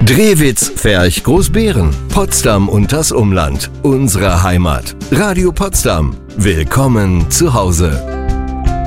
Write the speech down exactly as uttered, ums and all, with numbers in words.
Drehwitz, Ferch, Großbeeren, Potsdam und das Umland, unsere Heimat. Radio Potsdam. Willkommen zu Hause.